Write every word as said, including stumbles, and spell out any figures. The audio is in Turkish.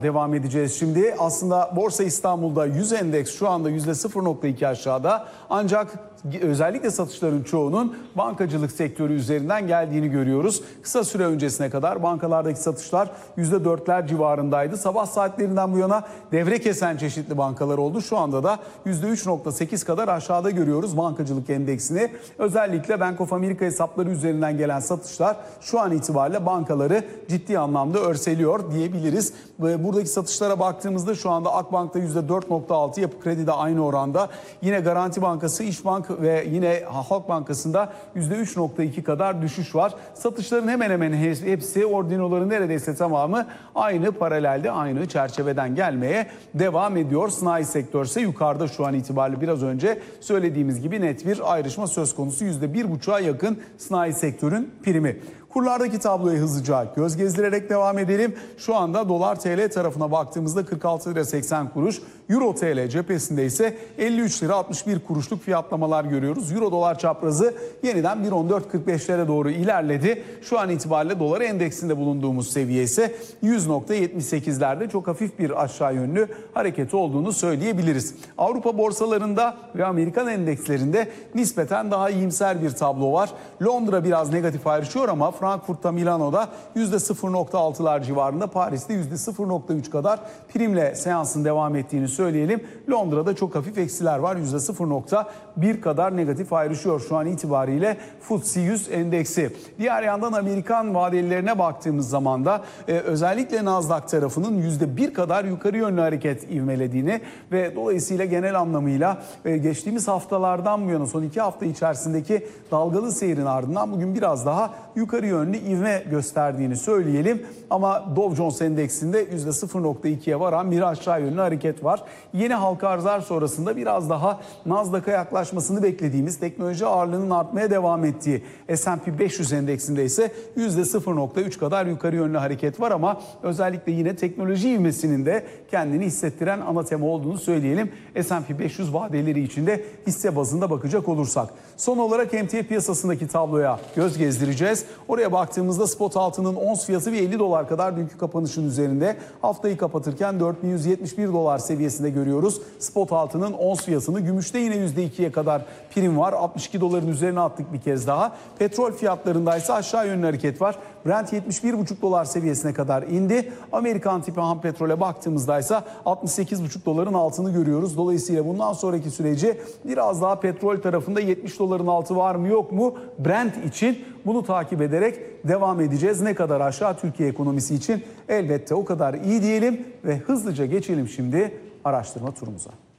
Devam edeceğiz şimdi. Aslında Borsa İstanbul'da yüz endeks şu anda yüzde sıfır nokta iki aşağıda. Ancak özellikle satışların çoğunun bankacılık sektörü üzerinden geldiğini görüyoruz. Kısa süre öncesine kadar bankalardaki satışlar yüzde dörtler civarındaydı. Sabah saatlerinden bu yana devre kesen çeşitli bankalar oldu. Şu anda da yüzde üç nokta sekiz kadar aşağıda görüyoruz bankacılık endeksini. Özellikle Bank of America hesapları üzerinden gelen satışlar şu an itibariyle bankaları ciddi anlamda örseliyor diyebiliriz. Buradaki satışlara baktığımızda şu anda Akbank'ta yüzde dört nokta altı, Yapı Kredi'de aynı oranda. Yine Garanti Bankası, İşbank ve yine Halk Bankası'nda yüzde üç nokta iki kadar düşüş var. Satışların hemen hemen hepsi, ordinoların neredeyse tamamı aynı paralelde, aynı çerçeveden gelmeye devam ediyor. Sanayi sektörü ise yukarıda şu an itibariyle, biraz önce söylediğimiz gibi net bir ayrışma söz konusu. yüzde bir buçuğa yakın sanayi sektörün primi. Kurlardaki tabloya hızlıca göz gezdirerek devam edelim. Şu anda dolar T L tarafına baktığımızda kırk altı lira seksen kuruş, Euro T L cephesinde ise elli üç lira altmış bir kuruşluk fiyatlamalar görüyoruz. Euro dolar çaprazı yeniden bir nokta on dört kırk beşlere doğru ilerledi. Şu an itibariyle dolar endeksinde bulunduğumuz seviye ise yüz nokta yetmiş sekizlerde, çok hafif bir aşağı yönlü hareketi olduğunu söyleyebiliriz. Avrupa borsalarında ve Amerikan endekslerinde nispeten daha iyimser bir tablo var. Londra biraz negatif ayrışıyor ama Frankfurt'ta, Milano'da yüzde sıfır nokta altılar civarında, Paris'te yüzde sıfır nokta üç kadar primle seansın devam ettiğini söyleyelim. Londra'da çok hafif eksiler var. yüzde sıfır nokta bir kadar negatif ayrışıyor şu an itibariyle F T S E yüz endeksi. Diğer yandan Amerikan vadelilerine baktığımız zaman da e, özellikle Nasdaq tarafının yüzde bir kadar yukarı yönlü hareket ivmelediğini ve dolayısıyla genel anlamıyla e, geçtiğimiz haftalardan bu yana son iki hafta içerisindeki dalgalı seyrin ardından bugün biraz daha yukarı yönlü ivme gösterdiğini söyleyelim. Ama Dow Jones endeksinde yüzde sıfır nokta ikiye varan bir aşağı yönlü hareket var. Yeni halka arzlar sonrasında biraz daha Nasdaq'a yaklaşmasını beklediğimiz, teknoloji ağırlığının artmaya devam ettiği S and P beş yüz endeksinde ise yüzde sıfır nokta üç kadar yukarı yönlü hareket var ama özellikle yine teknoloji ivmesinin de kendini hissettiren ana tema olduğunu söyleyelim. S and P beş yüz vadeleri içinde hisse bazında bakacak olursak. Son olarak emtia piyasasındaki tabloya göz gezdireceğiz. Oraya baktığımızda spot altının ons fiyatı ve elli dolar kadar dünkü kapanışın üzerinde. Haftayı kapatırken dört bin yüz yetmiş bir dolar seviyesinde görüyoruz spot altının ons fiyatını. Gümüşte yine yüzde ikiye kadar prim var. altmış iki doların üzerine attık bir kez daha. Petrol fiyatlarında ise aşağı yönlü hareket var. Brent yetmiş bir buçuk dolar seviyesine kadar indi. Amerikan tipi ham petrole baktığımızda ise altmış sekiz buçuk doların altını görüyoruz. Dolayısıyla bundan sonraki süreci biraz daha petrol tarafında yetmiş doların altı var mı yok mu Brent için, bunu takip ederek devam edeceğiz. Ne kadar aşağı Türkiye ekonomisi için elbette o kadar iyi diyelim ve hızlıca geçelim şimdi araştırma turumuza.